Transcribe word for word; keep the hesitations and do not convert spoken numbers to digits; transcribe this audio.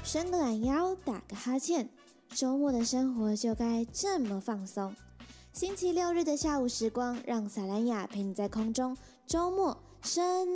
伸个懒腰，打个哈欠，周末的生活就该这么放松。星期六日的下午时光，让萨兰雅陪你在空中周末伸